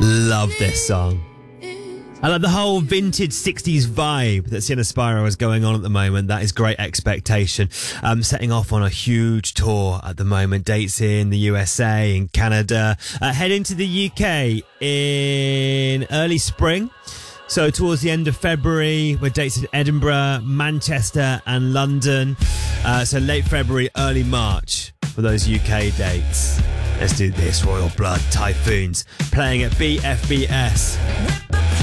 Love this song. I like the whole vintage 60s vibe that Sienna Spiro is going on at the moment. That is Great Expectation. Setting off on a huge tour at the moment. Dates in the USA, in Canada. Heading to the UK in early spring. So towards the end of February, with dates in Edinburgh, Manchester and London. So late February, early March for those UK dates. Let's do this. Royal Blood Typhoons playing at BFBS.